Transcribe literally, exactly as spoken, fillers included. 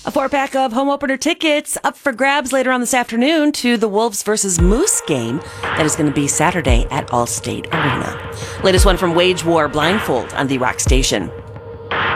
A four-pack of home opener tickets up for grabs later on this afternoon to the Wolves versus Moose game that is going to be Saturday at Allstate Arena. Latest one from Wage War Blindfold on the Rock Station.